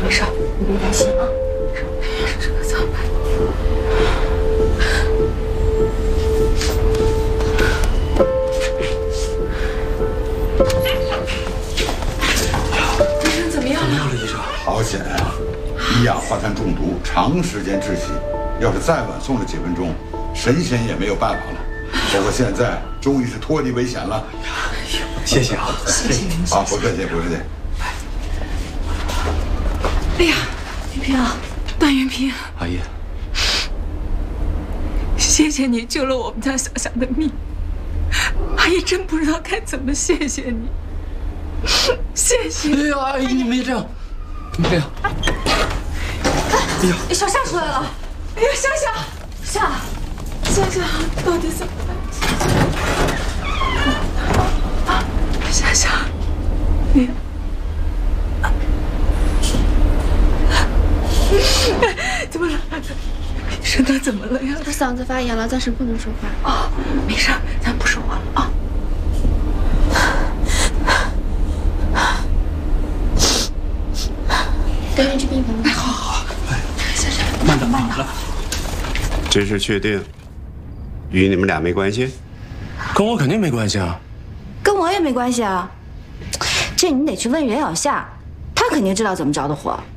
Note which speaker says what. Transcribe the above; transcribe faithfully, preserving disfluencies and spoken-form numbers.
Speaker 1: 没事，你别担心啊。这可咋办？医生怎么样了？怎么样了，医生？
Speaker 2: 好险啊！一氧化碳中毒，长时间窒息，要是再晚送了几分钟，神仙也没有办法了。不过现在终于是脱离危险了。
Speaker 3: 谢谢啊，
Speaker 1: 谢谢您。
Speaker 2: 好，不客气，不客气。
Speaker 1: 哎呀，云平啊，段云平，
Speaker 3: 阿姨，
Speaker 1: 谢谢你救了我们家小霞的命，阿姨真不知道该怎么谢谢你，谢谢。
Speaker 3: 哎呀，阿姨，你别这样，你别这样。哎呀，
Speaker 1: 小夏出来了！哎呀，夏夏，夏，夏夏，到底怎么了？啊，夏夏，你。怎么了？沈德怎么了呀？
Speaker 4: 他嗓子发炎了，暂时不能说话。
Speaker 1: 哦，没事，咱不说话了啊。
Speaker 4: 带人去病房。
Speaker 1: 哎，好好好，哎，夏夏，慢点，慢点。
Speaker 5: 这事确定与你们俩没关系？
Speaker 3: 跟我肯定没关系啊。
Speaker 6: 跟我也没关系啊。这你得去问袁小夏，他肯定知道怎么着的火。